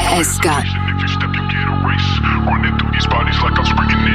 SK. If you step, you get erased. Running through these bodies like I'm sprinting